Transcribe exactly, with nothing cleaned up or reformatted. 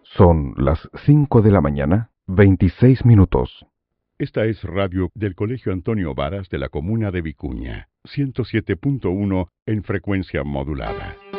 Son las cinco de la mañana, veintiséis minutos. Esta es radio del Colegio Antonio Varas de la comuna de Vicuña, ciento siete punto uno en frecuencia modulada.